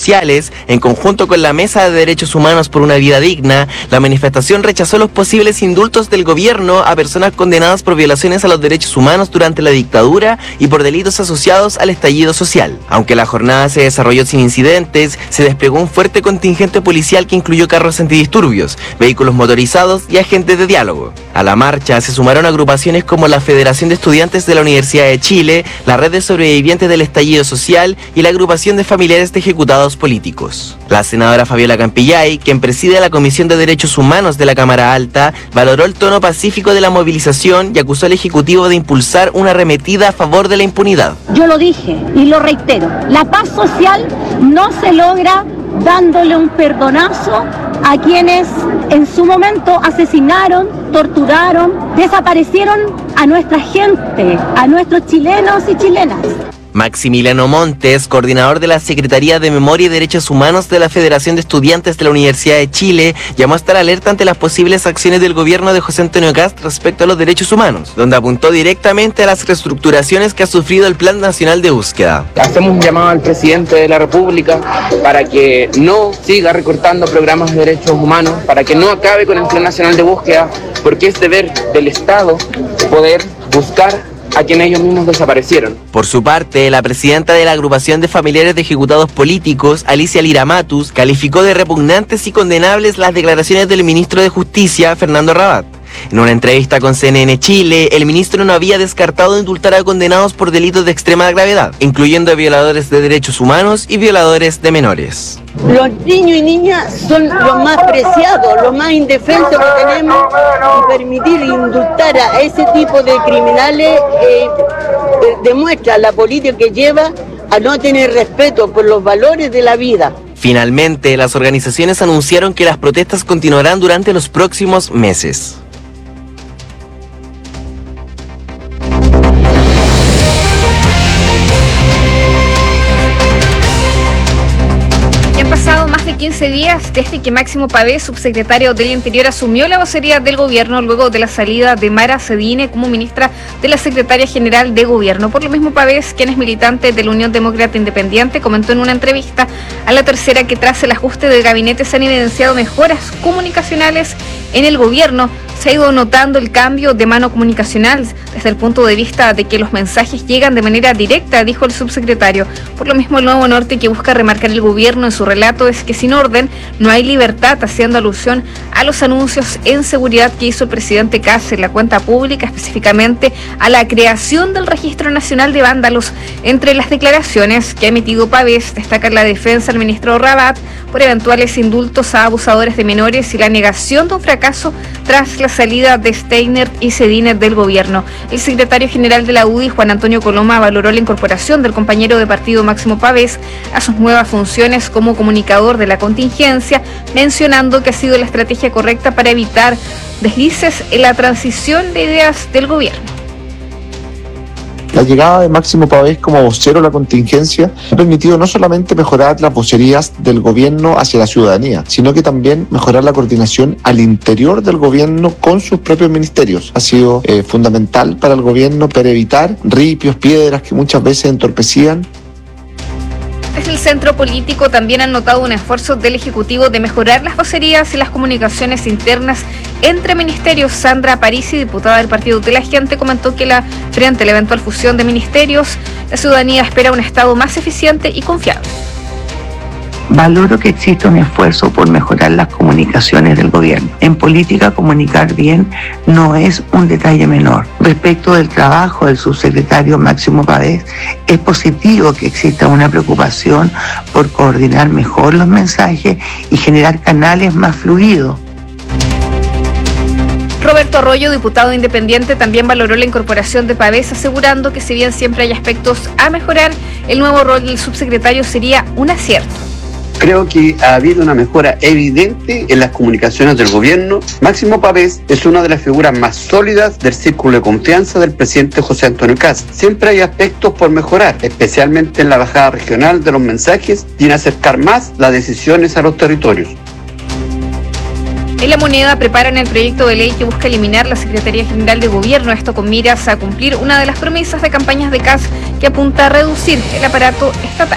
sociales, en conjunto con la Mesa de Derechos Humanos por una Vida Digna, la manifestación rechazó los posibles indultos del gobierno a personas condenadas por violaciones a los derechos humanos durante la dictadura y por delitos asociados al estallido social. Aunque la jornada se desarrolló sin incidentes, se desplegó un fuerte contingente policial que incluyó carros antidisturbios, vehículos motorizados y agentes de diálogo. A la marcha se sumaron agrupaciones como la Federación de Estudiantes de la Universidad de Chile, la Red de Sobrevivientes del Estallido Social y la Agrupación de Familiares de Ejecutados Políticos. La senadora Fabiola Campillay, quien preside la Comisión de Derechos Humanos de la Cámara Alta, valoró el tono pacífico de la movilización y acusó al Ejecutivo de impulsar una arremetida a favor de la impunidad. Yo lo dije y lo reitero, la paz social no se logra dándole un perdonazo a quienes en su momento asesinaron, torturaron, desaparecieron a nuestra gente, a nuestros chilenos y chilenas. Maximiliano Montes, coordinador de la Secretaría de Memoria y Derechos Humanos de la Federación de Estudiantes de la Universidad de Chile, llamó a estar alerta ante las posibles acciones del gobierno de José Antonio Kast respecto a los derechos humanos, donde apuntó directamente a las reestructuraciones que ha sufrido el Plan Nacional de Búsqueda. Hacemos un llamado al presidente de la República para que no siga recortando programas de derechos humanos, para que no acabe con el Plan Nacional de Búsqueda, porque es deber del Estado poder buscar a quienes ellos mismos desaparecieron. Por su parte, la presidenta de la Agrupación de Familiares de Ejecutados Políticos, Alicia Lira Matus, calificó de repugnantes y condenables las declaraciones del ministro de Justicia, Fernando Rabat. En una entrevista con CNN Chile, el ministro no había descartado indultar a condenados por delitos de extrema gravedad, incluyendo a violadores de derechos humanos y violadores de menores. Los niños y niñas son los más preciados, los más indefensos que tenemos, y permitir indultar a ese tipo de criminales demuestra la política que lleva a no tener respeto por los valores de la vida. Finalmente, las organizaciones anunciaron que las protestas continuarán durante los próximos meses. Más de 15 días desde que Máximo Pavés, subsecretario del Interior, asumió la vocería del gobierno luego de la salida de Mara Cedine como ministra de la Secretaría General de Gobierno. Por lo mismo, Pavés, quien es militante de la Unión Demócrata Independiente, comentó en una entrevista a La Tercera que tras el ajuste del gabinete se han evidenciado mejoras comunicacionales en el gobierno. Se ha ido notando el cambio de mano comunicacional desde el punto de vista de que los mensajes llegan de manera directa, dijo el subsecretario. Por lo mismo, el Nuevo Norte, que busca remarcar el gobierno en su relato, es que sin orden no hay libertad, haciendo alusión a los anuncios en seguridad que hizo el presidente Kast en la cuenta pública, específicamente a la creación del Registro Nacional de Vándalos. Entre las declaraciones que ha emitido Pavés destaca la defensa del ministro Rabat por eventuales indultos a abusadores de menores y la negación de un fracaso tras la salida de Steiner y Cedine del gobierno. El secretario general de la UDI, Juan Antonio Coloma, valoró la incorporación del compañero de partido Máximo Pavés a sus nuevas funciones como comunicador de la contingencia, mencionando que ha sido la estrategia correcta para evitar deslices en la transición de ideas del gobierno. La llegada de Máximo Pavés como vocero de la contingencia ha permitido no solamente mejorar las vocerías del gobierno hacia la ciudadanía, sino que también mejorar la coordinación al interior del gobierno con sus propios ministerios. Ha sido fundamental para el gobierno para evitar ripios, piedras que muchas veces entorpecían. Desde el centro político también han notado un esfuerzo del Ejecutivo de mejorar las vocerías y las comunicaciones internas entre ministerios. Sandra Parisi, diputada del Partido de la Gente, comentó que frente a la eventual fusión de ministerios, la ciudadanía espera un Estado más eficiente y confiable. Valoro que existe un esfuerzo por mejorar las comunicaciones del gobierno. En política, comunicar bien no es un detalle menor. Respecto del trabajo del subsecretario Máximo Pavés, es positivo que exista una preocupación por coordinar mejor los mensajes y generar canales más fluidos. Roberto Arroyo, diputado independiente, también valoró la incorporación de Pavés, asegurando que si bien siempre hay aspectos a mejorar, el nuevo rol del subsecretario sería un acierto. Creo que ha habido una mejora evidente en las comunicaciones del gobierno. Máximo Pavés es una de las figuras más sólidas del círculo de confianza del presidente José Antonio Kast. Siempre hay aspectos por mejorar, especialmente en la bajada regional de los mensajes y en acercar más las decisiones a los territorios. En La Moneda preparan el proyecto de ley que busca eliminar la Secretaría General de Gobierno, esto con miras a cumplir una de las promesas de campañas de Kast que apunta a reducir el aparato estatal.